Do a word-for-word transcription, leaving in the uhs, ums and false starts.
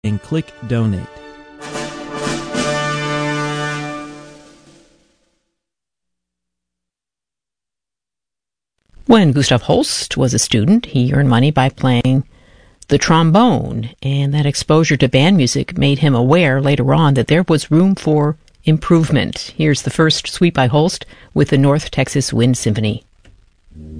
and click Donate. When Gustav Holst was a student, he earned money by playing the trombone, and that exposure to band music made him aware later on that there was room for improvement. Here's the first suite by Holst with the North Texas Wind Symphony.